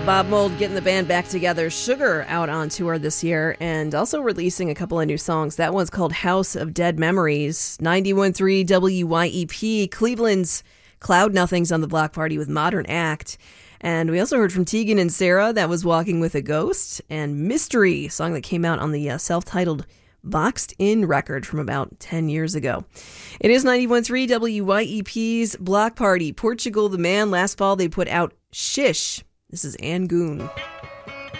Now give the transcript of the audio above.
Bob Mould getting the band back together. Sugar out on tour this year and also releasing a couple of new songs. That one's called House of Dead Memories. 91.3 WYEP, Cleveland's Cloud Nothings on the Block Party with Modern Act. And we also heard from Tegan and Sarah. That was Walking with a Ghost. And Mystery, a song that came out on the self-titled Boxed In record from about 10 years ago. It is 91.3 WYEP's Block Party. Portugal the Man. Last fall they put out Shish. This is Angoon.